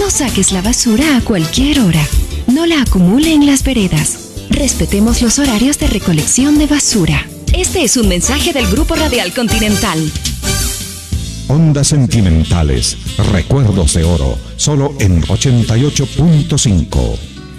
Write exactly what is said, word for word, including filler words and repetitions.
No saques la basura a cualquier hora. No la acumule en las veredas. Respetemos los horarios de recolección de basura. Este es un mensaje del Grupo Radial Continental. Ondas Sentimentales, recuerdos de oro, solo en ochenta y ocho punto cinco.